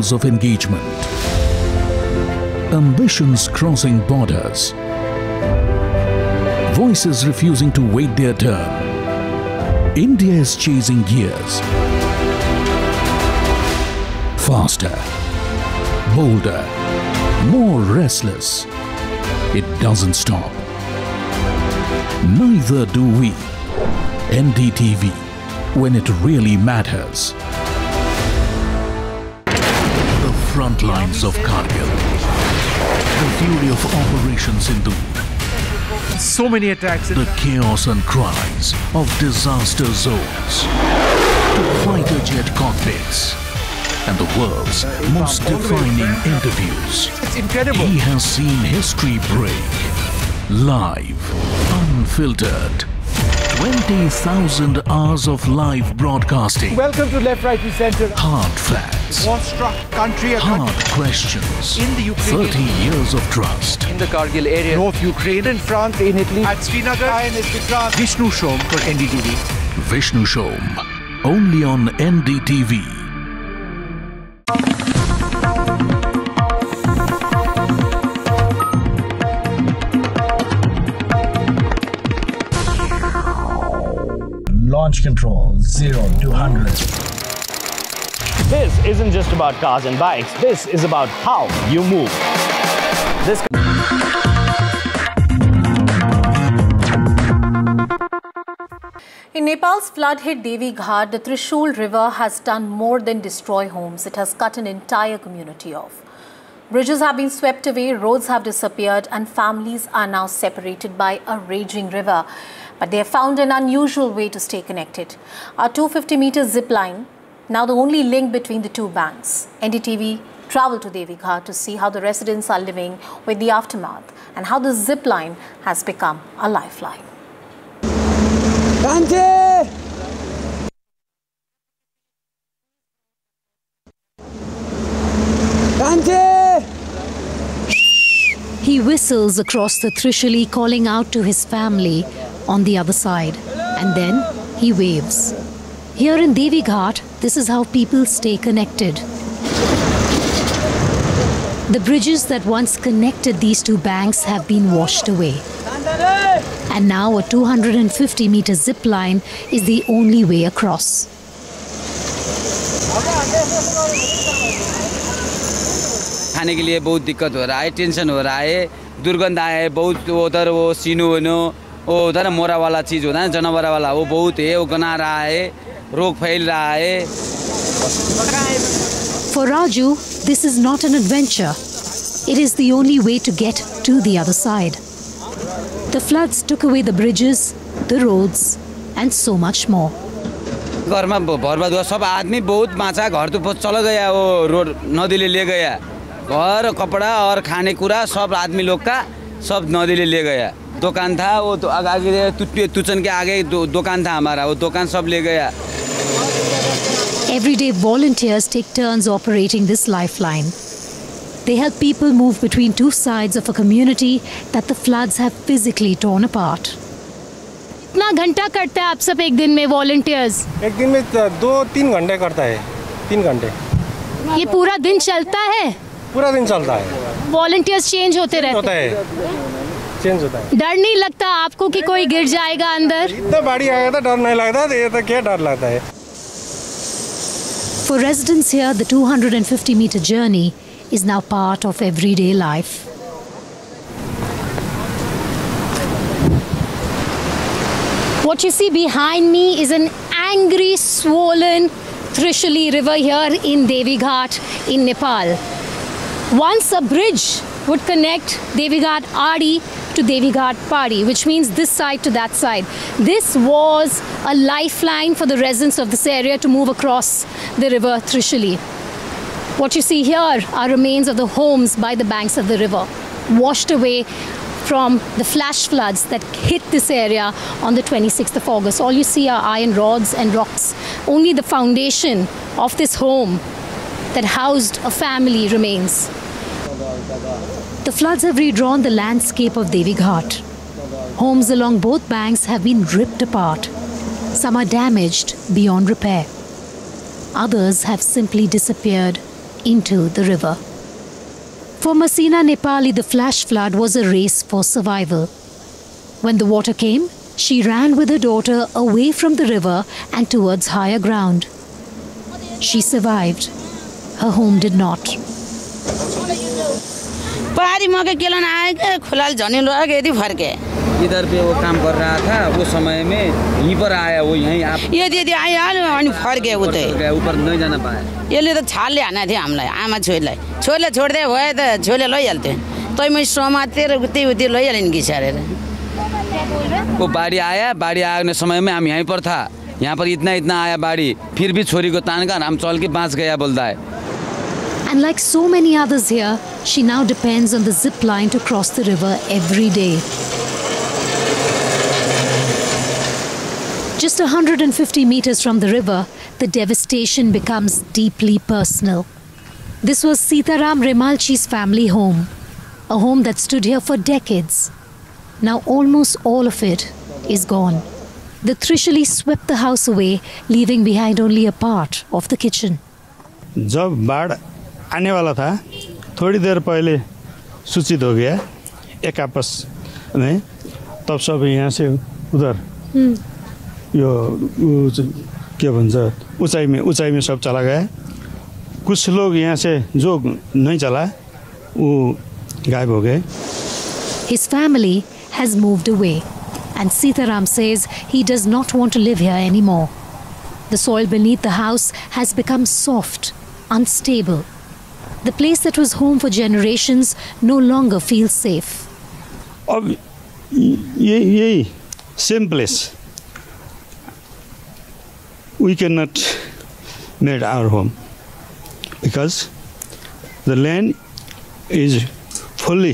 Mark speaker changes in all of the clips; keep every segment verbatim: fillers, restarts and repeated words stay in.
Speaker 1: years of engagement. Ambitions crossing borders. Voices refusing to wait their turn. India is chasing gears. Faster, bolder, more restless. It doesn't stop. Neither do we. N D T V, when it really matters. The front lines of Kargil. The fury of Operation Sindoor.
Speaker 2: So many attacks.
Speaker 1: The chaos and cries of disaster zones. To fighter jet cockpits. And the world's most defining interviews.
Speaker 2: It's incredible.
Speaker 1: He has seen history break. Live, unfiltered. twenty thousand hours of live broadcasting.
Speaker 2: Welcome to Left, Right, Center.
Speaker 1: Hard facts.
Speaker 2: War-struck country.
Speaker 1: Hard questions.
Speaker 2: In the Ukraine.
Speaker 1: thirty years of trust.
Speaker 2: In the Kargil area. North Ukraine. In France, in Italy. At Srinagar. And Vishnu Shom for N D T V.
Speaker 1: Vishnu Shom. Only on N D T V.
Speaker 3: Launch control, zero to one hundred.
Speaker 4: This isn't just about cars and bikes. This is about how you move. This
Speaker 5: In Nepal's flood-hit Devi Ghat, the Trishul River has done more than destroy homes. It has cut an entire community off. Bridges have been swept away, roads have disappeared, and families are now separated by a raging river. But they have found an unusual way to stay connected. A two hundred fifty meter zip line, now the only link between the two banks. N D T V travelled to Devi Ghat to see how the residents are living with the aftermath and how the zip line has become a lifeline.
Speaker 6: Kante! Kante!
Speaker 7: He whistles across the Trishuli, calling out to his family on the other side, and then he waves. Here in Devi Ghat, this is how people stay connected. The bridges that once connected these two banks have been washed away. And now a two hundred fifty meter zip line is the only way across.
Speaker 8: खाने के लिए बहुत दिक्कत हो रहा है, tension हो रहा है, दुर्गंध आए बहुत, उधर वो सीनू वनो वो उधर मोरा वाला चीज होता है जानवर वाला वो बहुत है, वो गना रहा है, रोग फैल रहा है.
Speaker 7: For Raju, this is not an adventure. It is the only way to get to the other side. The floods took away the bridges, the roads, and so much more.
Speaker 8: घर में बर्बाद हुआ, सब आदमी बहुत माचा घर तो चला गया, वो रोड नदीले ले गया, घर कपड़ा और खाने कुरा सब आदमी लोग का सब नदीले ले गया. दुकान था वो तो आगे तुचन के आगे दुकान था हमारा, वो दुकान सब ले गया.
Speaker 7: Everyday volunteers take turns operating this lifeline. They help people move between two sides of a community that the floods have physically torn apart.
Speaker 9: कितना घंटा करता है आप सब एक दिन में volunteers?
Speaker 10: एक दिन में दो तीन घंटे करता है, तीन घंटे.
Speaker 9: ये पूरा दिन चलता है?
Speaker 10: पूरा दिन चलता है.
Speaker 9: Volunteers change होते रहते
Speaker 10: होता है, चेंज होता है.
Speaker 9: डर नहीं लगता आपको कि कोई गिर जाएगा अंदर?
Speaker 10: इतना बाढ़ आया था, डर नहीं लगता, ये तो क्या डर लगता है.
Speaker 7: For residents here, the two hundred fifty meter journey is now part of everyday life.
Speaker 9: What you see behind me is an angry, swollen Trishuli river here in Devi Ghat in Nepal. Once a bridge would connect Devi Ghat Adi to Devi Ghat Padi, which means this side to that side. This was a lifeline for the residents of this area to move across the river Trishuli. What you see here are remains of the homes by the banks of the river, washed away from the flash floods that hit this area on the twenty-sixth of August. All you see are iron rods and rocks. Only the foundation of this home that housed a family remains.
Speaker 7: The floods have redrawn the landscape of Devi Ghat. Homes along both banks have been ripped apart. Some are damaged beyond repair. Others have simply disappeared into the river. For Masina Nepali, the flash flood was a race for survival. When the water came, she ran with her daughter away from the river and towards higher ground. She survived. Her home did not.
Speaker 8: इधर पे वो काम कर रहा था वो समय में यहीं पर आया वो यहीं आप
Speaker 6: ये दीदी आया अनि फर्के उतै
Speaker 8: ऊपर नहीं जाना पाया
Speaker 6: यसले त छालले हाने थियो हामीलाई आमा छोरीलाई छोरीले छोड्दै भयो त छोरीले लैहाल्थे तै म समातेर उतै उतै लैहालिन् घिसारेर
Speaker 8: वो बाढ़ी आया बाढ़ी आने समय में हम यहीं पर था यहाँ पर इतना इतना आया बाढ़ी फिर भी छोरी को तान कर हम चल के बाँच गया बोलता है.
Speaker 7: And like so many others here, she now depends on the zip line to cross the river every day. Just one hundred fifty meters from the river, the devastation becomes deeply personal. This was Sitaram Remalchi's family home, a home that stood here for decades. Now almost all of it is gone. The Trishuli swept the house away, leaving behind only a part of the kitchen.
Speaker 11: जब बाढ़ आने वाला था थोड़ी देर पहले सूचित हो गया एक आपस में तब सब यहाँ से उधर यो क्या भन्छ ऊंचाई में ऊंचाई में सब चला गया कुछ लोग यहाँ से जो नहीं चला वो गायब हो गए.
Speaker 7: His family has moved away and Sitaram says he does not want to live here anymore. The soil beneath the house has become soft, unstable. The place that was home for generations no longer feels safe.
Speaker 11: अब ये ये same place we cannot make our home because the land is fully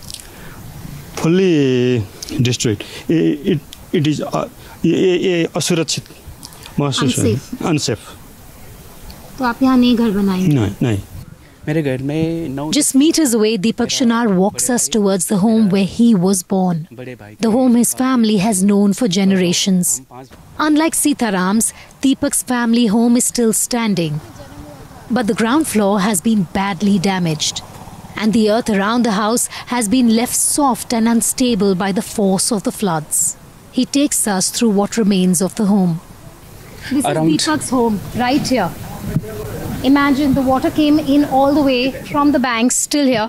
Speaker 11: fully destroyed. It it, it is uh, ये ये असुरक्षित महसूस है unsafe.
Speaker 7: तो आप यहाँ नहीं घर बनाएंगे?
Speaker 11: नहीं नहीं.
Speaker 7: Just meters away, Deepak Shanar walks us towards the home where he was born. The home his family has known for generations. Unlike Sitaram's, Deepak's family home is still standing. But the ground floor has been badly damaged. And the earth around the house has been left soft and unstable by the force of the floods. He takes us through what remains of the home. This Around. is Deepak's home, right here. Imagine the water came in all the way from the banks, still here.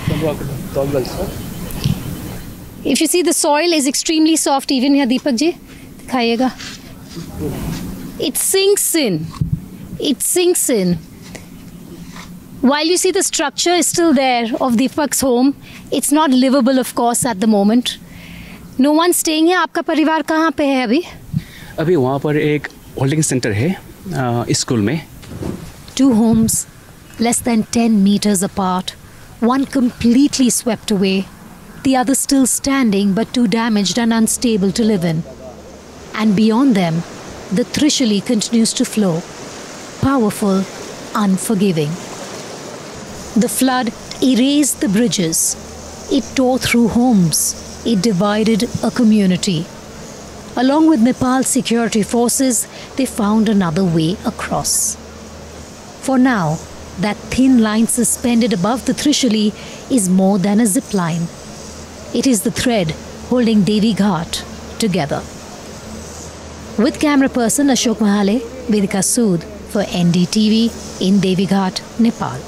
Speaker 7: If you see, the soil is extremely soft even here, Deepak ji. Dikhayega. It sinks in. It sinks in. While you see the structure is still there of Deepak's home, it's not livable, of course, at the moment. No one staying here. आपका परिवार कहाँ पे है अभी?
Speaker 12: अभी वहाँ पर एक होल्डिंग सेंटर है स्कूल में.
Speaker 7: Two homes, less than ten meters apart, one completely swept away, the other still standing but too damaged and unstable to live in. And beyond them, the Trishuli continues to flow, powerful, unforgiving. The flood erased the bridges, it tore through homes, it divided a community. Along with Nepal's security forces, they found another way across. For now, that thin line suspended above the Trishuli is more than a zip line. It is the thread holding Devi Ghat together. With camera person Ashok Mahale, Vedika Sood for N D T V in Devi Ghat, Nepal.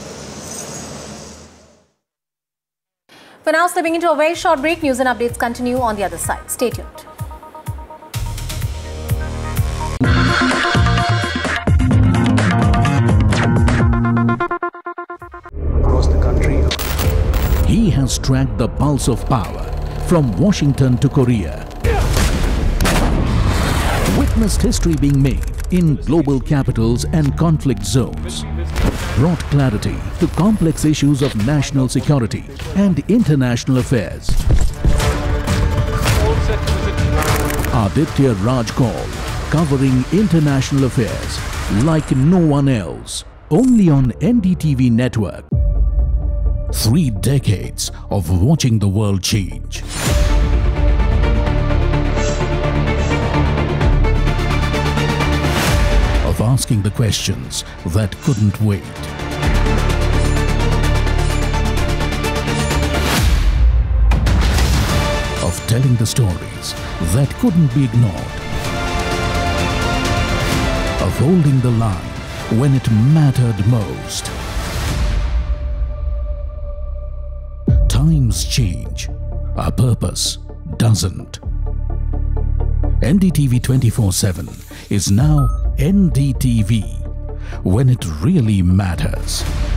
Speaker 5: For now, slipping into a very short break, news and updates continue on the other side. Stay tuned.
Speaker 1: He has tracked the pulse of power from Washington to Korea. Witnessed history being made in global capitals and conflict zones. Brought clarity to complex issues of national security and international affairs. Aditya Raj Kaul, covering international affairs like no one else. Only on N D T V network. Three decades of watching the world change. Of asking the questions that couldn't wait. telling the stories that couldn't be ignored, of holding the line when it mattered most. Times change, our purpose doesn't. N D T V twenty-four seven is now N D T V, when it really matters.